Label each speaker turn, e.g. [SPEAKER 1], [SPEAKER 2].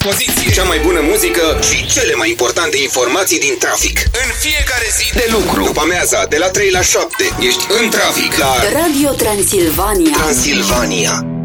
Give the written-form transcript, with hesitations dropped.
[SPEAKER 1] Poziție, cea mai bună muzică și cele mai importante informații din trafic. În fiecare zi de lucru. După amiaza, de la 3 la 7, ești în trafic la
[SPEAKER 2] Radio Transilvania.
[SPEAKER 1] Transilvania.